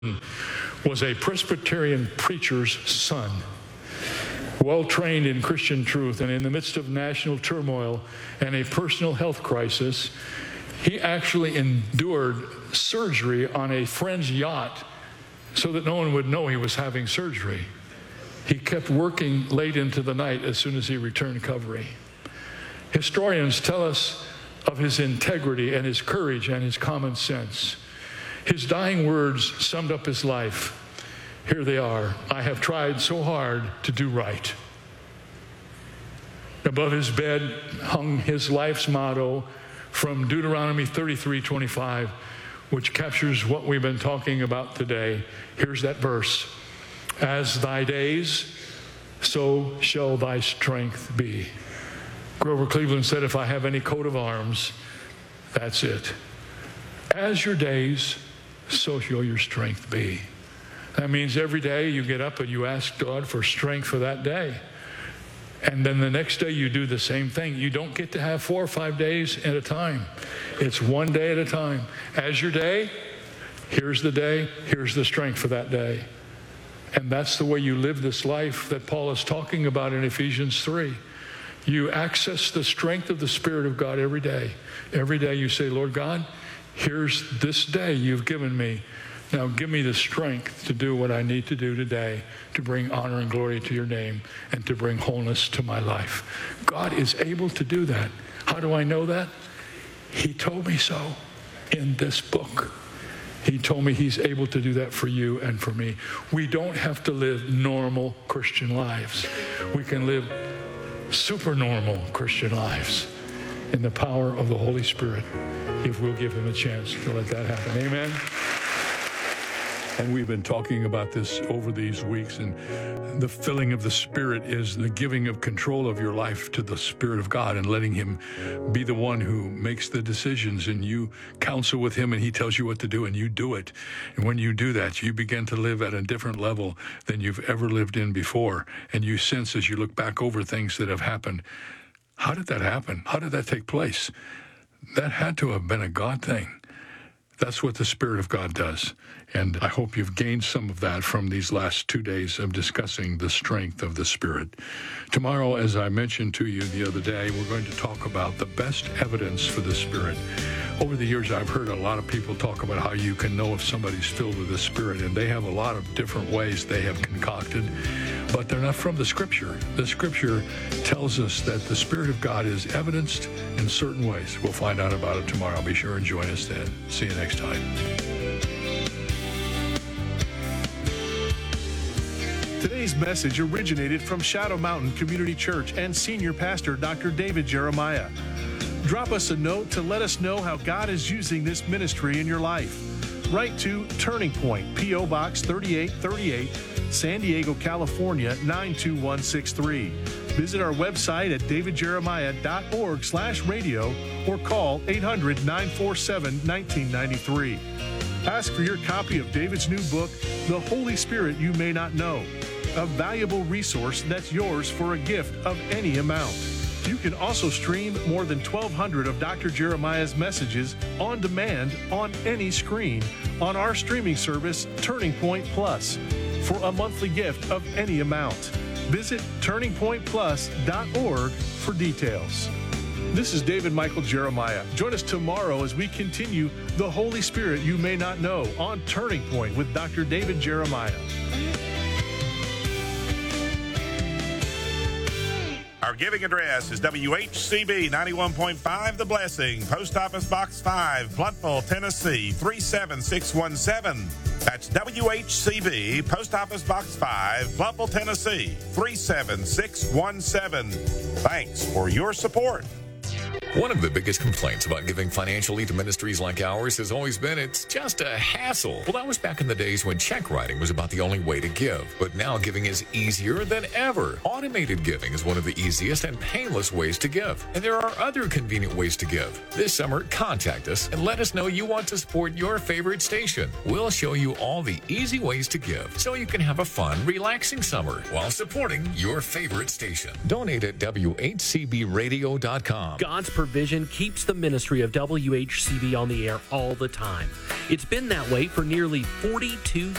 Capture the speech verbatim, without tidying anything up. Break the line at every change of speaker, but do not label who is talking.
was a Presbyterian preacher's son, well trained in Christian truth, and in the midst of national turmoil and a personal health crisis, he actually endured surgery on a friend's yacht so that no one would know he was having surgery. He kept working late into the night as soon as he returned recovery. Historians tell us of his integrity and his courage and his common sense. His dying words summed up his life. Here they are. I have tried so hard to do right. Above his bed hung his life's motto from Deuteronomy thirty-three twenty-five, which captures what we've been talking about today. Here's that verse. As thy days, so shall thy strength be. Grover Cleveland said, if I have any coat of arms, that's it. As your days, so shall your strength be. That means every day you get up and you ask God for strength for that day. And then the next day you do the same thing. You don't get to have four or five days at a time. It's one day at a time. As your day, here's the day, here's the strength for that day. And that's the way you live this life that Paul is talking about in Ephesians three. You access the strength of the Spirit of God every day. Every day you say, Lord God, here's this day you've given me. Now give me the strength to do what I need to do today to bring honor and glory to your name and to bring wholeness to my life. God is able to do that. How do I know that? He told me so in this book. He told me he's able to do that for you and for me. We don't have to live normal Christian lives. We can live super normal Christian lives in the power of the Holy Spirit if we'll give him a chance to let that happen. Amen. And we've been talking about this over these weeks, and the filling of the Spirit is the giving of control of your life to the Spirit of God and letting him be the one who makes the decisions, and you counsel with him and he tells you what to do and you do it. And when you do that, you begin to live at a different level than you've ever lived in before. And you sense as you look back over things that have happened, how did that happen? How did that take place? That had to have been a God thing. That's what the Spirit of God does. And I hope you've gained some of that from these last two days of discussing the strength of the Spirit. Tomorrow, as I mentioned to you the other day, we're going to talk about the best evidence for the Spirit. Over the years, I've heard a lot of people talk about how you can know if somebody's filled with the Spirit, and they have a lot of different ways they have concocted, but they're not from the Scripture. The Scripture tells us that the Spirit of God is evidenced in certain ways. We'll find out about it tomorrow. Be sure and join us then. See you next time.
Today's message originated from Shadow Mountain Community Church and Senior Pastor Doctor David Jeremiah. Drop us a note to let us know how God is using this ministry in your life. Write to Turning Point, P O Box thirty-eight thirty-eight, San Diego, California, nine two one six three. Visit our website at david jeremiah dot org slash radio or call eight hundred, nine four seven, one nine nine three. Ask for your copy of David's new book, The Holy Spirit You May Not Know, a valuable resource that's yours for a gift of any amount. You can also stream more than twelve hundred of Doctor Jeremiah's messages on demand on any screen on our streaming service, Turning Point Plus, for a monthly gift of any amount. Visit turning point plus dot org for details. This is David Michael Jeremiah. Join us tomorrow as we continue The Holy Spirit You May Not Know on Turning Point with Doctor David Jeremiah.
Our giving address is W H C B ninety-one point five The Blessing, Post Office Box five, Blountville, Tennessee three seven six one seven. That's W H C B, Post Office Box five, Blountville, Tennessee three seven six one seven. Thanks for your support.
One of the biggest complaints about giving financially to ministries like ours has always been it's just a hassle. Well, that was back in the days when check writing was about the only way to give. But now giving is easier than ever. Automated giving is one of the easiest and painless ways to give. And there are other convenient ways to give. This summer, contact us and let us know you want to support your favorite station. We'll show you all the easy ways to give so you can have a fun, relaxing summer while supporting your favorite station. Donate at W H C B radio dot com.
God's provision keeps the ministry of W H C B on the air all the time. It's been that way for nearly forty-two